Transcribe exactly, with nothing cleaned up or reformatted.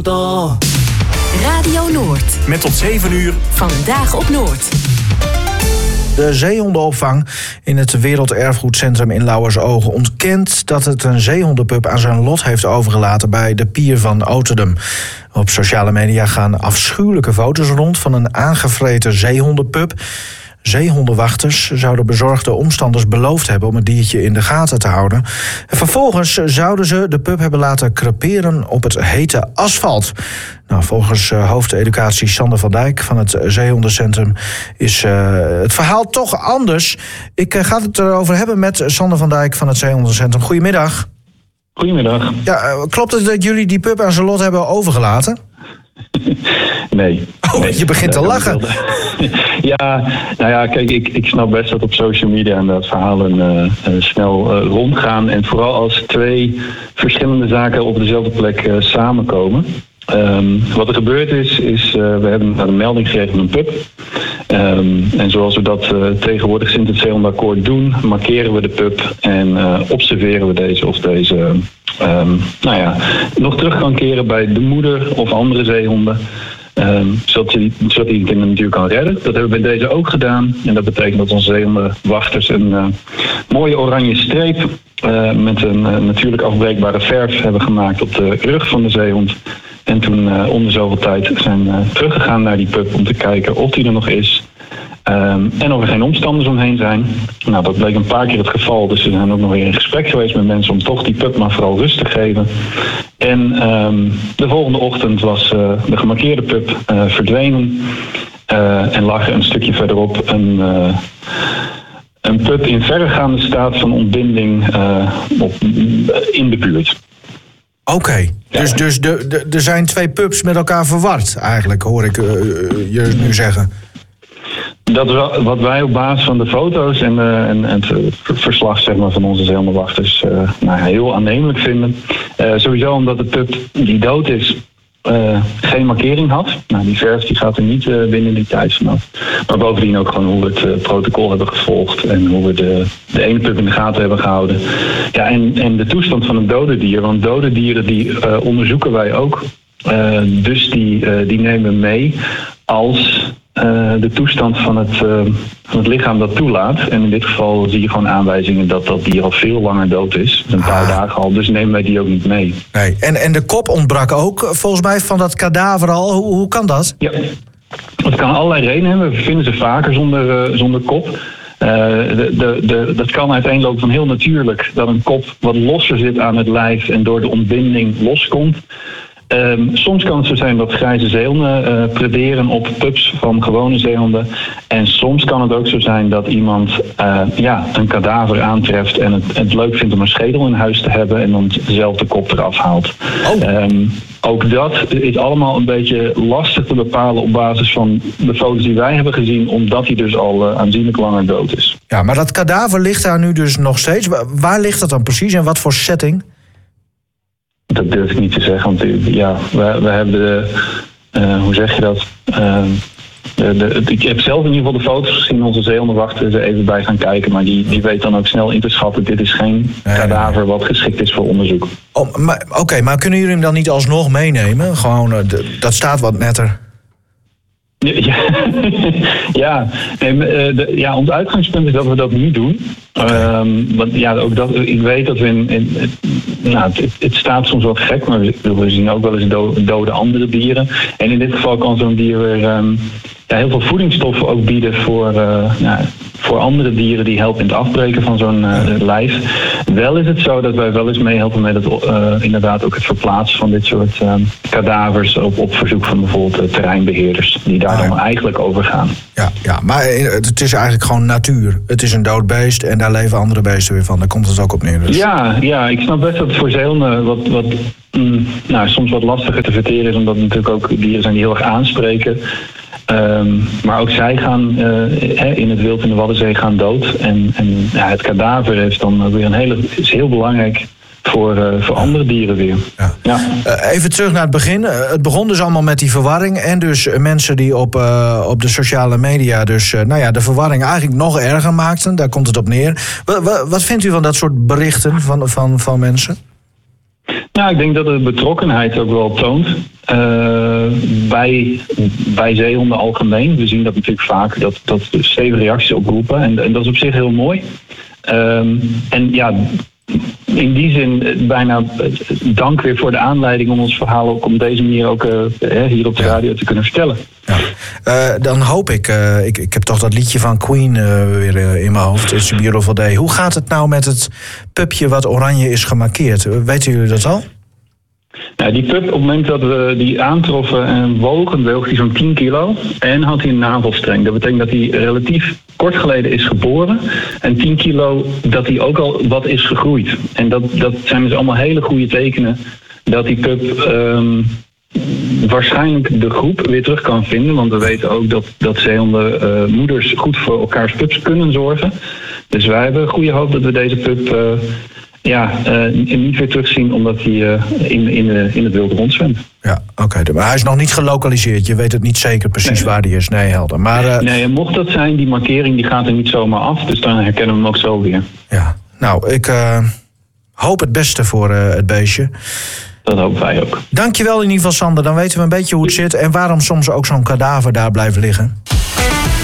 Radio Noord. Met tot zeven uur. Vandaag op Noord. De zeehondenopvang in het Werelderfgoedcentrum in Lauwersoog ontkent dat het een zeehondenpup aan zijn lot heeft overgelaten bij de pier van Oterdum. Op sociale media gaan afschuwelijke foto's rond van een aangevreten zeehondenpup. Zeehondenwachters zouden bezorgde omstanders beloofd hebben om het diertje in de gaten te houden. En vervolgens zouden ze de pup hebben laten creperen op het hete asfalt. Nou, volgens uh, hoofdeducatie Sander van Dijk van het Zeehondencentrum is uh, het verhaal toch anders. Ik uh, ga het erover hebben met Sander van Dijk van het Zeehondencentrum. Goedemiddag. Goedemiddag. Ja, uh, klopt het dat jullie die pup aan zijn lot hebben overgelaten? Nee. Oh, nee. Je begint te lachen. Ja, nou ja, kijk, ik, ik snap best dat op social media inderdaad verhalen uh, uh, snel uh, rondgaan. En vooral als twee verschillende zaken op dezelfde plek uh, samenkomen. Um, wat er gebeurd is, is uh, we hebben een melding gekregen van een pup. Um, en zoals we dat uh, tegenwoordig sinds het Zeehondenakkoord doen, markeren we de pup en uh, observeren we deze of deze um, nou ja, nog terug kan keren bij de moeder of andere zeehonden. Um, zodat hij zodat die kinderen natuurlijk kan redden. Dat hebben we bij deze ook gedaan. En dat betekent dat onze zeehondenwachters een uh, mooie oranje streep uh, met een uh, natuurlijk afbreekbare verf hebben gemaakt op de rug van de zeehond. En toen uh, om de zoveel tijd zijn uh, teruggegaan naar die pup om te kijken of die er nog is. Um, en of er geen omstanders omheen zijn. Nou, dat bleek een paar keer het geval. Dus we zijn ook nog weer in gesprek geweest met mensen om toch die pup maar vooral rust te geven. En um, de volgende ochtend was uh, de gemarkeerde pup uh, verdwenen. Uh, en lag er een stukje verderop een, uh, een pup in verregaande staat van ontbinding uh, op, in de buurt. Oké, okay. dus, Ja. dus de, de, er zijn twee pups met elkaar verward, eigenlijk, hoor ik uh, je nu zeggen. Dat is wat wij op basis van de foto's en, uh, en, en het verslag zeg maar, van onze zeehondenwachters uh, nou, heel aannemelijk vinden. Uh, sowieso omdat de pup die dood is uh, geen markering had. Nou, die verf die gaat er niet uh, binnen die tijd vanaf. Maar bovendien ook gewoon hoe we het uh, protocol hebben gevolgd en hoe we de, de ene pup in de gaten hebben gehouden. Ja, en, en de toestand van een dode dier, want dode dieren die uh, onderzoeken wij ook. Uh, dus die, uh, die nemen mee als Uh, de toestand van het, uh, van het lichaam dat toelaat. En in dit geval zie je gewoon aanwijzingen dat dat dier al veel langer dood is. Een paar ah. dagen al, dus nemen wij die ook niet mee. Nee. En, en de kop ontbrak ook, volgens mij, van dat kadaver al. Hoe, hoe kan dat? Ja, dat kan allerlei redenen hebben. We vinden ze vaker zonder, uh, zonder kop. Uh, de, de, de, dat kan uiteenlopen van heel natuurlijk dat een kop wat losser zit aan het lijf en door de ontbinding loskomt. Um, soms kan het zo zijn dat grijze zeehonden uh, prederen op pups van gewone zeehonden. En soms kan het ook zo zijn dat iemand uh, ja, een kadaver aantreft en het, het leuk vindt om een schedel in huis te hebben en dan zelf de kop eraf haalt. Oh. Um, ook dat is allemaal een beetje lastig te bepalen op basis van de foto's die wij hebben gezien, omdat hij dus al uh, aanzienlijk langer dood is. Ja, maar dat kadaver ligt daar nu dus nog steeds. Waar ligt dat dan precies en wat voor setting? Dat durf ik niet te zeggen, want ja, we, we hebben de, uh, hoe zeg je dat? Uh, de, de, ik heb zelf in ieder geval de foto's gezien, onze zeehondenwachter er even bij gaan kijken, maar die, die weet dan ook snel in te schatten, dit is geen nee, kadaver wat geschikt is voor onderzoek. Oh, Oké, okay, maar kunnen jullie hem dan niet alsnog meenemen? Gewoon, uh, de, dat staat wat netter. Ja, ja, nee, de, ja, ons uitgangspunt is dat we dat niet doen. Okay. Um, want ja, ook dat, ik weet dat we in. in nou, het, het staat soms wat gek, maar we, we zien ook wel eens dode, dode andere dieren. En in dit geval kan zo'n dier weer um, ja, heel veel voedingsstoffen ook bieden voor, uh, ja, voor andere dieren die helpen in het afbreken van zo'n uh, lijf. Wel is het zo dat wij wel eens meehelpen met het, uh, inderdaad ook het verplaatsen van dit soort uh, kadavers op, op verzoek van bijvoorbeeld uh, terreinbeheerders die daar ah, ja. dan eigenlijk over gaan. Ja, ja, maar het is eigenlijk gewoon natuur. Het is een dood beest en daar leven andere beesten weer van. Daar komt het ook op neer. Dus. Ja, ja, ik snap best dat het voor zeehonden wat, wat mm, nou, soms wat lastiger te verteren is, omdat het natuurlijk ook dieren zijn die heel erg aanspreken. Um, maar ook zij gaan uh, in het wild in de Waddenzee gaan dood. En, en ja, het kadaver heeft dan weer een hele, is heel belangrijk voor, uh, voor andere dieren weer. Ja. Ja. Uh, even terug naar het begin. Uh, het begon dus allemaal met die verwarring. En dus uh, mensen die op, uh, op de sociale media dus uh, nou ja, de verwarring eigenlijk nog erger maakten. Daar komt het op neer. W- w- wat vindt u van dat soort berichten van, van, van mensen? Nou, ik denk dat het betrokkenheid ook wel toont. Uh, bij, bij zeehonden algemeen. We zien dat natuurlijk vaak, dat, dat stevige reacties oproepen. En, en dat is op zich heel mooi. Um, en ja, in die zin bijna dank weer voor de aanleiding om ons verhaal ook op deze manier ook uh, hier op de radio te kunnen vertellen. Ja. Uh, dan hoop ik, uh, ik, ik heb toch dat liedje van Queen uh, weer uh, in mijn hoofd. It's a Beautiful Day. Hoe gaat het nou met het pupje wat oranje is gemarkeerd? Weten jullie dat al? Nou, die pup, op het moment dat we die aantroffen en wogen, woog hij zo'n tien kilo en had hij een navelstreng. Dat betekent dat hij relatief kort geleden is geboren en tien kilo dat hij ook al wat is gegroeid. En dat, dat zijn dus allemaal hele goede tekenen dat die pup um, waarschijnlijk de groep weer terug kan vinden. Want we weten ook dat, dat zeehonden uh, moeders goed voor elkaars pups kunnen zorgen. Dus wij hebben goede hoop dat we deze pup Uh, Ja, uh, niet weer terugzien omdat hij uh, in, in, uh, in het wilde rondzwemt. Ja, oké. Okay. Maar hij is nog niet gelokaliseerd. Je weet het niet zeker precies nee. waar hij is. Nee, helder. Maar, uh... nee, en mocht dat zijn, die markering die gaat er niet zomaar af. Dus dan herkennen we hem ook zo weer. Ja, nou, ik uh, hoop het beste voor uh, het beestje. Dat hopen wij ook. Dankjewel in ieder geval, Sander. Dan weten we een beetje hoe het zit en waarom soms ook zo'n kadaver daar blijft liggen.